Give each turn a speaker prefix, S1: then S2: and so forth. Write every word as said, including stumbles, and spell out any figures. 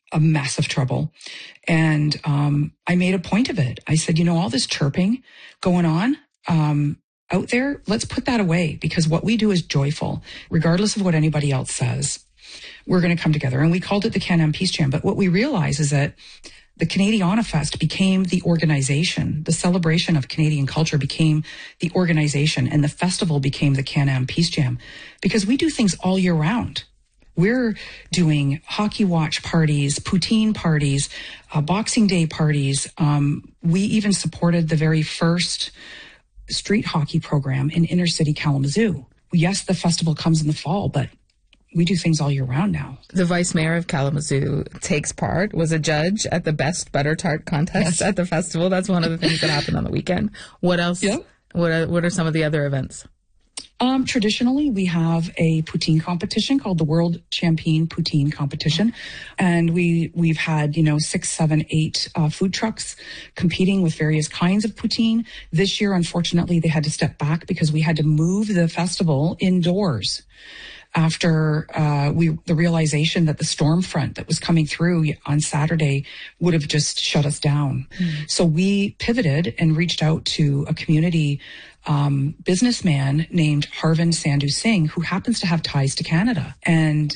S1: a mess of trouble. And um, I made a point of it. I said, you know, all this chirping going on um, out there, let's put that away, because what we do is joyful, regardless of what anybody else says. We're going to come together. And we called it the Can-Am Peace Jam. But what we realize is that the Canadiana Fest became the organization. The celebration of Canadian culture became the organization, and the festival became the Can-Am Peace Jam, because we do things all year round. We're doing hockey watch parties, poutine parties, uh, Boxing Day parties. Um, we even supported the very first street hockey program in inner city Kalamazoo. Yes, the festival comes in the fall, but we do things all year round now.
S2: The vice mayor of Kalamazoo takes part, was a judge at the Best Butter Tart contest yes. at the festival. That's one of the things that happened on the weekend. What else? Yep. What are, what are some of the other events?
S1: Um, traditionally, we have a poutine competition called the World Champion Poutine Competition. And we, we've had, you know, six, seven, eight uh, food trucks competing with various kinds of poutine. This year, unfortunately, they had to step back because we had to move the festival indoors after uh, we the realization that the storm front that was coming through on Saturday would have just shut us down. Mm. So we pivoted and reached out to a community um, businessman named Harvind Sandhu Singh, who happens to have ties to Canada. And